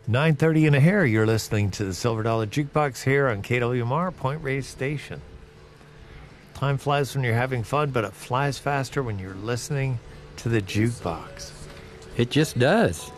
9:30 and a hair. You're listening to the Silver Dollar Jukebox here on KWMR, Point Reyes Station. Time flies when you're having fun, but it flies faster when you're listening to the jukebox. It just does.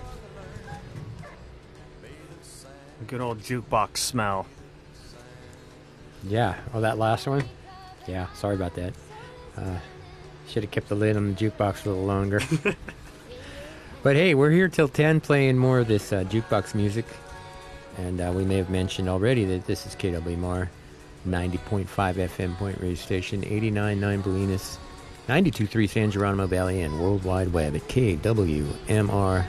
Good old jukebox smell. Yeah. Oh, that last one? Yeah, sorry about that. Should have kept the lid on the jukebox a little longer. But hey, we're here till 10 playing more of this jukebox music. And we may have mentioned already that this is KWMR, 90.5 FM Point Reyes Station, 89.9 Bolinas, 92.3 San Geronimo Valley, and World Wide Web at kwmr.org.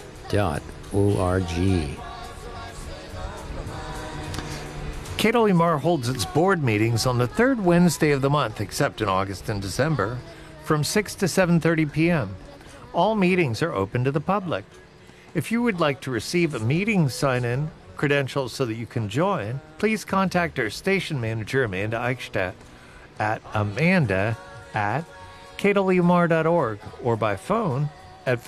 KWMR holds its board meetings on the third Wednesday of the month, except in August and December, from 6 to 7:30 p.m. All meetings are open to the public. If you would like to receive a meeting sign-in credentials so that you can join, please contact our station manager, Amanda Eichstadt, at amanda@kwmr.org or by phone at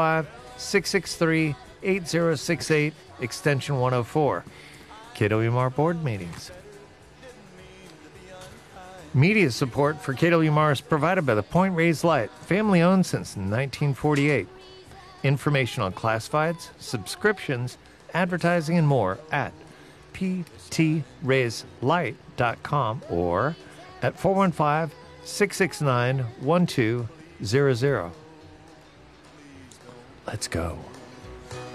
415-663-8068, extension 104. KWMR board meetings. Media support for KWMR is provided by the Point Reyes Light, family-owned since 1948. Information on classifieds, subscriptions, advertising, and more at ptreyeslight.com or at 415-669-1200. Let's go.